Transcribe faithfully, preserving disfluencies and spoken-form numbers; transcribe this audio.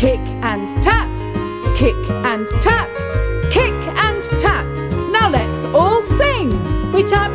Kick and tap, kick and tap, kick and tap. Now let's all sing. We tap,